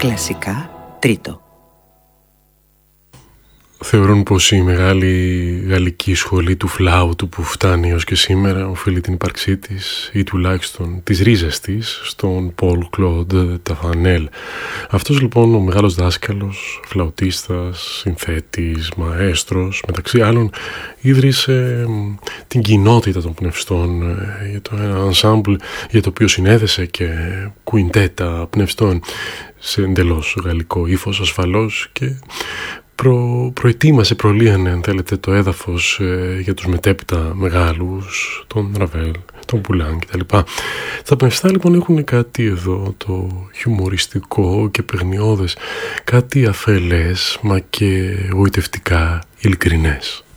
Κλασικά τρίτο. Θεωρούν πως η μεγάλη γαλλική σχολή του φλάουτου που φτάνει έως και σήμερα οφείλει την ύπαρξή της ή τουλάχιστον τις ρίζες της στον Paul Claude Taffanel. Αυτός λοιπόν ο μεγάλος δάσκαλος, φλαουτίστας, συνθέτης, μαέστρος, μεταξύ άλλων ίδρυσε την κοινότητα των πνευστών, για το ένα ensemble για το οποίο συνέδεσε και κουιντέτα πνευστών σε εντελώς γαλλικό ύφος ασφαλώς και προετοίμασε, προλύανε αν θέλετε το έδαφος για τους μετέπειτα μεγάλους, τον Ραβέλ, τον Πουλάν κτλ. Τα πνευστά λοιπόν έχουν κάτι εδώ το χιουμοριστικό και παιγνιώδες, κάτι αφελές μα και γοητευτικά ειλικρινές.